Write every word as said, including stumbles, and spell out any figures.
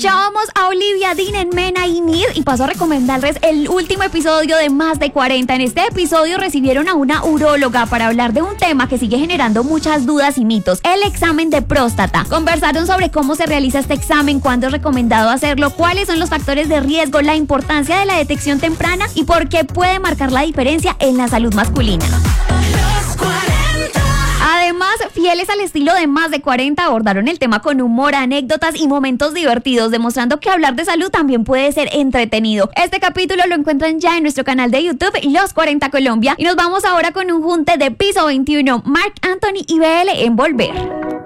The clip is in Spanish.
Escuchábamos a Olivia Dean en Men I Need y paso a recomendarles el último episodio de Más de cuarenta. En este episodio recibieron a una uróloga para hablar de un tema que sigue generando muchas dudas y mitos, el examen de próstata. Conversaron sobre cómo se realiza este examen, cuándo es recomendado hacerlo, cuáles son los factores de riesgo, la importancia de la detección temprana y por qué puede marcar la diferencia en la salud masculina. Además, fieles al estilo de Más de cuarenta, abordaron el tema con humor, anécdotas y momentos divertidos, demostrando que hablar de salud también puede ser entretenido. Este capítulo lo encuentran ya en nuestro canal de YouTube, Los cuarenta Colombia, y nos vamos ahora con un junte de Piso veintiuno, Marc Anthony y B L en Volver.